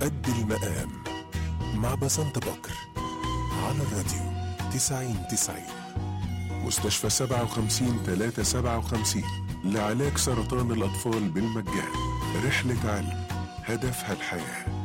قد المقام مع بسنت بكر على الراديو 90-90. مستشفى 57-357 لعلاج سرطان الأطفال بالمجان. رحلة علم هدفها الحياة.